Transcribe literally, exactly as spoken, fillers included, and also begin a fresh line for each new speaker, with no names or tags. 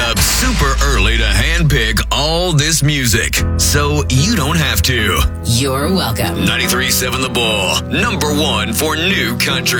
up super early to handpick all this music, so you don't have to.
You're welcome.
ninety-three point seven The Bull, number one for new country.